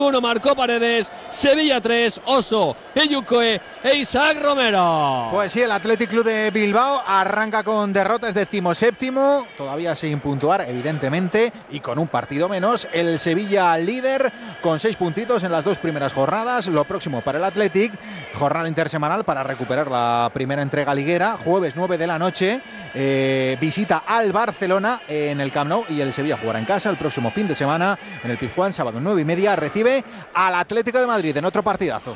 1 marcó Paredes, Sevilla 3, Oso, Eyucoe e Isaac Romero. Pues sí, el Athletic Club de Bilbao arranca con derrotas, 17º, todavía sin puntuar, evidentemente, y con un partido menos. El Sevilla líder con 6 puntitos en las 2 primeras jornadas. Lo próximo para el Athletic, jornada intersemanal para recuperar la primera entrega liguera. Jueves 9 de la noche, visita al Barcelona en el Camp Nou, y el Sevilla jugará en casa el próximo fin de semana en el Pizjuán, sábado 9:30, recibe al Atlético de Madrid en otro partidazo.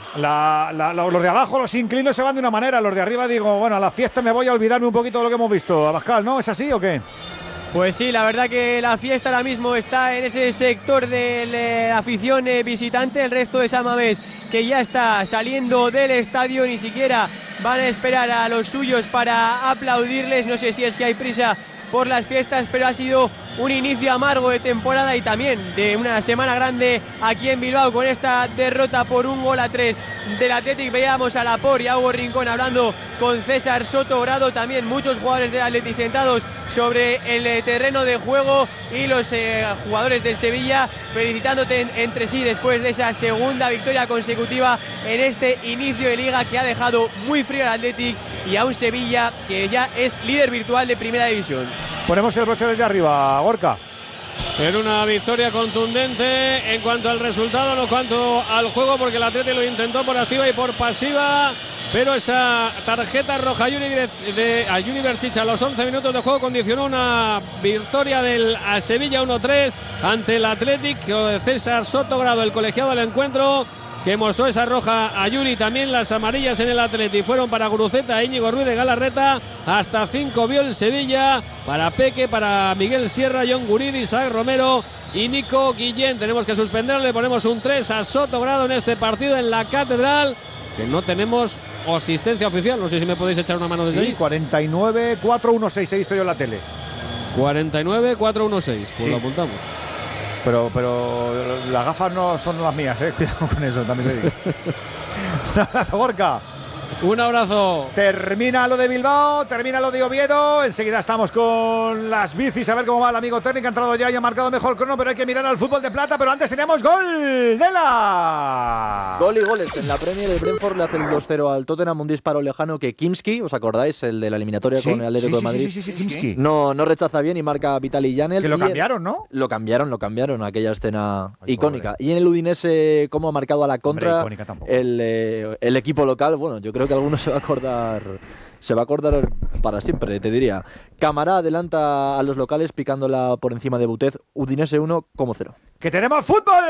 Los de abajo, los inclinos, se van de una manera. Los de arriba digo, bueno, a la fiesta me voy a olvidarme un poquito de lo que hemos visto. Abascal, ¿no? ¿Es así o qué? Pues sí, la verdad que la fiesta ahora mismo está en ese sector de la afición visitante. El resto de San Mamés, que ya está saliendo del estadio, ni siquiera van a esperar a los suyos para aplaudirles. No sé si es que hay prisa por las fiestas, pero ha sido un inicio amargo de temporada y también de una semana grande aquí en Bilbao, con esta derrota por 1-3 del Athletic. Veíamos a Laporte y a Hugo Rincón hablando con César Sotogrado, también muchos jugadores del Athletic sentados sobre el terreno de juego, y los jugadores del Sevilla felicitándote entre sí después de esa segunda victoria consecutiva en este inicio de liga que ha dejado muy frío al Athletic y a un Sevilla que ya es líder virtual de Primera División. Ponemos el broche desde arriba, Gorka. En una victoria contundente en cuanto al resultado, no en cuanto al juego, porque el Atlético lo intentó por activa y por pasiva, pero esa tarjeta roja a Juni Berchicha a los 11 minutos de juego condicionó una victoria del Sevilla 1-3 ante el Atlético. César Sotogrado, el colegiado del encuentro, que mostró esa roja a Yuri. También las amarillas en el Athletic fueron para Guruceta, Íñigo Ruiz de Galarreta. Hasta 5 vio el Sevilla, para Peque, para Miguel Sierra, John Guridi, Isaac Romero y Nico Guillén. Tenemos que suspenderlo, le ponemos un 3 a Sotogrado en este partido en la Catedral, que no tenemos asistencia oficial. No sé si me podéis echar una mano desde ahí. 49-416, he visto yo en la tele. 49-416, pues sí, lo apuntamos. Pero las gafas no son las mías, cuidado con eso, también te digo. Un abrazo, Gorka. Un abrazo. Termina lo de Bilbao, termina lo de Oviedo. Enseguida estamos con las bicis, a ver cómo va el amigo técnico. Ha entrado ya y ha marcado mejor crono, pero hay que mirar al fútbol de plata. Pero antes teníamos gol de la... Gol y goles. En la Premier, el Brentford le hace el 2-0 al Tottenham, un disparo lejano que Kimski, ¿os acordáis? El de la eliminatoria con el Atlético de Madrid. Sí, Kimski. No rechaza bien y marca Vitaly Janel. Que lo cambiaron, ¿no? Lo cambiaron, aquella escena icónica. Pobre. Y en el Udinese, cómo ha marcado a la contra. Hombre, el equipo local. Bueno, yo creo que alguno se va a acordar para siempre, te diría. Camará adelanta a los locales picándola por encima de Butez. Udinese 1-0. ¡Que tenemos fútbol!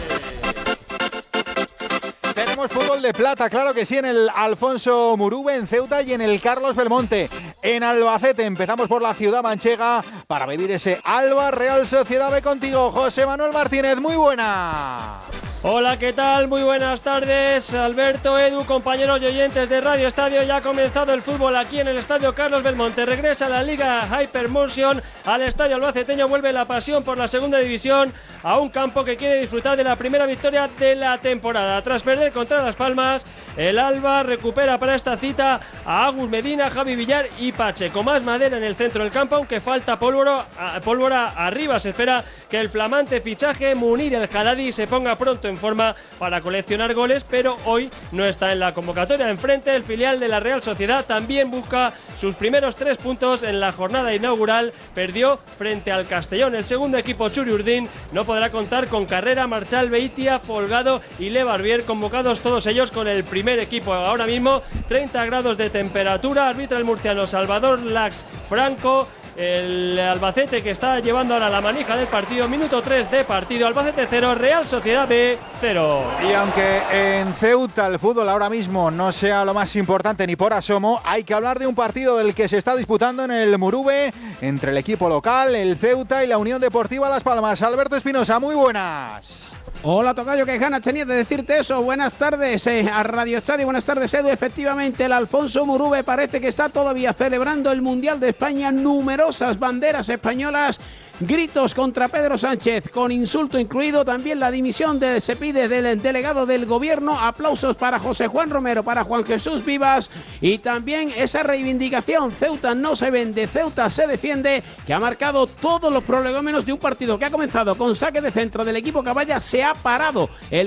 Tenemos fútbol de plata, claro que sí, en el Alfonso Murube, en Ceuta, y en el Carlos Belmonte, en Albacete. Empezamos por la ciudad manchega para vivir ese Alba Real Sociedad B contigo, José Manuel Martínez. Muy buena. Hola, ¿qué tal? Muy buenas tardes, Alberto, Edu, compañeros y oyentes de Radio Estadio. Ya ha comenzado el fútbol aquí en el Estadio Carlos Belmonte. Regresa la Liga Hypermotion al Estadio Albaceteño. Vuelve la pasión por la segunda división a un campo que quiere disfrutar de la primera victoria de la temporada. Tras perder contra Las Palmas, el Alba recupera para esta cita a Agus Medina, Javi Villar y Pacheco. Más madera en el centro del campo, aunque falta pólvora arriba. Se espera que el flamante fichaje Munir El Haddadi se ponga pronto en forma para coleccionar goles, pero hoy no está en la convocatoria. Enfrente, el filial de la Real Sociedad también busca sus primeros 3 puntos en la jornada inaugural. Perdió frente al Castellón. El segundo equipo, Churi Urdin, no podrá contar con Carrera, Marchal, Beitia, Folgado y Le Barbier, convocados todos ellos con el primer equipo. Ahora mismo 30 grados de temperatura. Arbitra el murciano Salvador Lax Franco. El Albacete, que está llevando ahora la manija del partido. Minuto 3 de partido. Albacete 0, Real Sociedad B 0. Y aunque en Ceuta el fútbol ahora mismo no sea lo más importante ni por asomo, hay que hablar de un partido del que se está disputando en el Murube entre el equipo local, el Ceuta, y la Unión Deportiva Las Palmas. Alberto Espinosa, muy buenas. Hola, tocayo, qué ganas tenía de decirte eso. Buenas tardes a Radio Estadio, buenas tardes, Edu. Efectivamente, el Alfonso Murube parece que está todavía celebrando el Mundial de España. Numerosas banderas españolas gritos contra Pedro Sánchez, con insulto incluido, también la dimisión se pide del delegado del gobierno, aplausos para José Juan Romero, para Juan Jesús Vivas, y también esa reivindicación, Ceuta no se vende, Ceuta se defiende, que ha marcado todos los prolegómenos de un partido que ha comenzado con saque de centro del equipo Caballa, se ha parado el